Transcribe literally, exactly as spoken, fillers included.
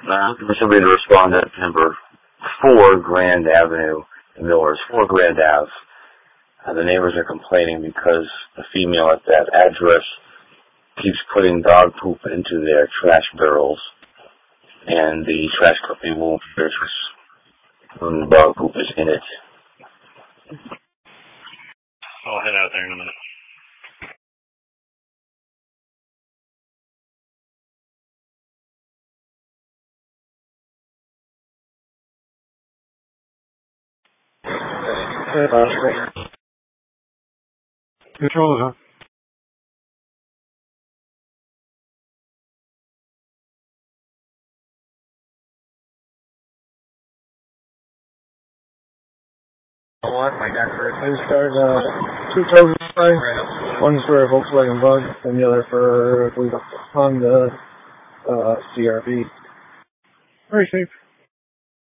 I'm looking for somebody to respond at number four Grand Avenue in Millers. four Grand Ave. Uh, the neighbors are complaining because the female at that address keeps putting dog poop into their trash barrels, and the trash company won't fix when the dog poop is in it. I'll head out there in a minute. Control, huh? What? My dad first. I just started uh, two tokens today. One's for Volkswagen Bug, and the other for, I believe, Honda uh, C R V. Very safe.